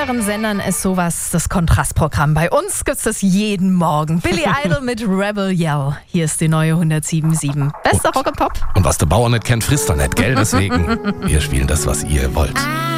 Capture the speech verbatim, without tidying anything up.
anderen Sendern ist sowas das Kontrastprogramm. Bei uns gibt's das jeden Morgen. Billy Idol mit Rebel Yell. Hier ist die neue hundertsieben Komma sieben. Bester Rock und Pop. Und was der Bauer nicht kennt, frisst er nicht, gell? Deswegen, wir spielen das, was ihr wollt.